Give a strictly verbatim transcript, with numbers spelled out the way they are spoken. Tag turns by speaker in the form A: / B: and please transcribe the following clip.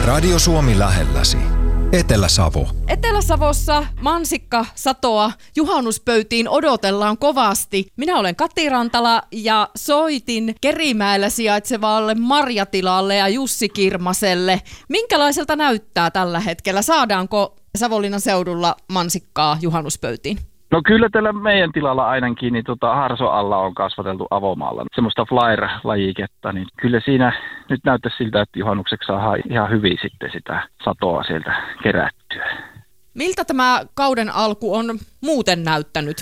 A: Radio Suomi lähelläsi. Etelä-Savo.
B: Etelä-Savossa mansikkasatoa juhannuspöytiin odotellaan kovasti. Minä olen Kati Rantala ja soitin Kerimäellä sijaitsevalle marjatilalle ja Jussi Kirmaselle. Minkälaiselta näyttää tällä hetkellä? Saadaanko Savonlinnan seudulla mansikkaa juhannuspöytiin?
C: No kyllä tällä meidän tilalla ainakin, niin tota harso alla on kasvateltu avomaalla semmoista flyer-lajiketta, niin kyllä siinä nyt näyttäisi siltä, että juhannukseksi saadaan ihan hyvin sitten sitä satoa sieltä kerättyä.
B: Miltä tämä kauden alku on muuten näyttänyt?